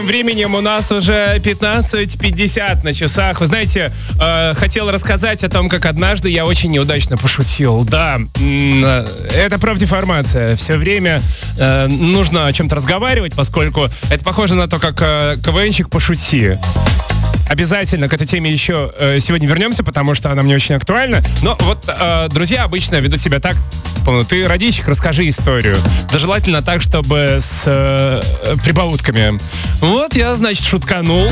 Временем у нас уже 15:50 на часах. Вы знаете, хотел рассказать о том, как однажды я очень неудачно пошутил. Да, это профдеформация. Все время нужно о чем-то разговаривать, поскольку это похоже на то, как КВНщик пошути. Обязательно к этой теме еще сегодня вернемся, потому что она мне очень актуальна. Но вот друзья обычно ведут себя так, словно ты родильщик, расскажи историю. Да желательно так, чтобы с прибаутками. Вот я, значит, шутканул,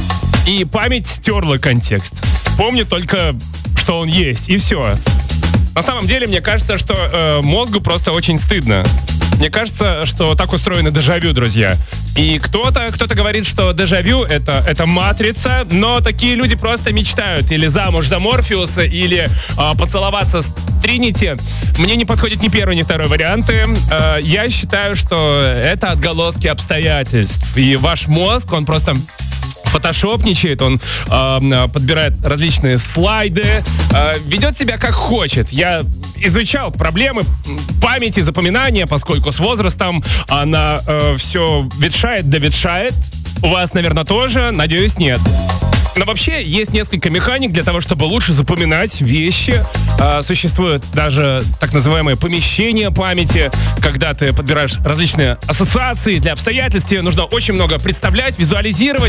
и память стерла контекст. Помню только, что он есть, и все. На самом деле, мне кажется, что мозгу просто очень стыдно. Мне кажется, что так устроено дежавю, друзья. И кто-то говорит, что дежавю это матрица, но такие люди просто мечтают или замуж за Морфеуса, или поцеловаться с Тринити. Мне не подходит ни первый, ни второй варианты. Я считаю, что это отголоски обстоятельств. И ваш мозг, он просто фотошопничает, он подбирает различные слайды, ведет себя как хочет. Я изучал проблемы памяти, запоминания, поскольку с возрастом она все ветшает да ветшает. У вас, наверное, тоже, надеюсь, нет. Но вообще есть несколько механик для того, чтобы лучше запоминать вещи. Существует даже так называемое помещение памяти, когда ты подбираешь различные ассоциации для обстоятельств. Тебе нужно очень много представлять, визуализировать.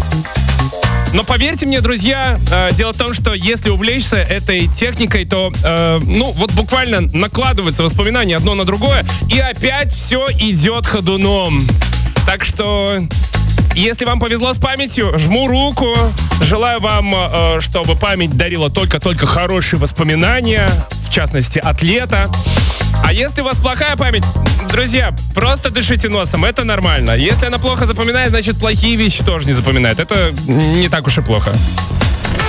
Но поверьте мне, друзья, дело в том, что если увлечься этой техникой, то, вот буквально накладываются воспоминания одно на другое, и опять все идет ходуном. Так что, если вам повезло с памятью, жму руку. Желаю вам, чтобы память дарила только хорошие воспоминания, в частности, от лета. А если у вас плохая память, друзья, просто дышите носом, это нормально. Если она плохо запоминает, значит, плохие вещи тоже не запоминает. Это не так уж и плохо.